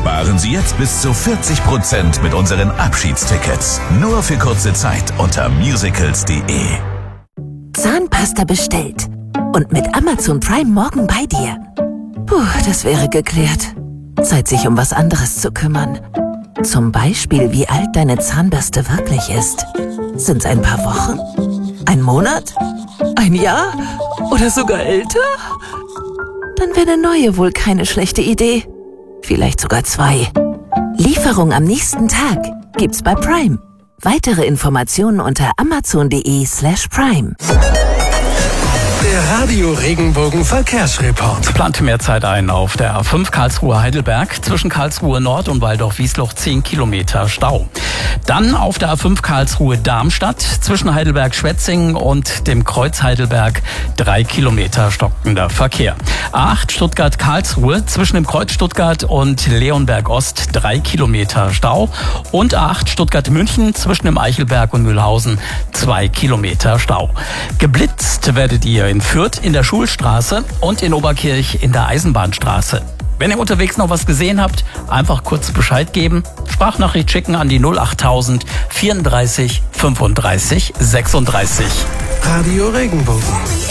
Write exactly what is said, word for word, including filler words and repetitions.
Sparen Sie jetzt bis zu vierzig Prozent mit unseren Abschiedstickets. Nur für kurze Zeit unter musicals punkt de. Zahnpasta bestellt. Und mit Amazon Prime morgen bei dir. Puh, das wäre geklärt. Zeit, sich um was anderes zu kümmern. Zum Beispiel, wie alt deine Zahnbürste wirklich ist. Sind's ein paar Wochen? Ein Monat? Ein Jahr? Oder sogar älter? Dann wäre eine neue wohl keine schlechte Idee. Vielleicht sogar zwei. Lieferung am nächsten Tag gibt's bei Prime. Weitere Informationen unter amazon punkt de slash prime. Der Radio Regenbogen Verkehrsreport. Plant mehr Zeit ein auf der A fünf Karlsruhe-Heidelberg. Zwischen Karlsruhe Nord und Waldorf-Wiesloch zehn Kilometer Stau. Dann auf der A fünf Karlsruhe-Darmstadt. Zwischen Heidelberg-Schwetzingen und dem Kreuz Heidelberg drei Kilometer stockender Verkehr. A acht Stuttgart-Karlsruhe. Zwischen dem Kreuz Stuttgart und Leonberg-Ost drei Kilometer Stau. Und A acht Stuttgart-München. Zwischen dem Eichelberg und Mühlhausen zwei Kilometer Stau. Geblitzt werdet ihr in Fürth in der Schulstraße und in Oberkirch in der Eisenbahnstraße. Wenn ihr unterwegs noch was gesehen habt, einfach kurz Bescheid geben. Sprachnachricht schicken an die null achttausend vierunddreißig fünfunddreißig sechsunddreißig. Radio Regenbogen.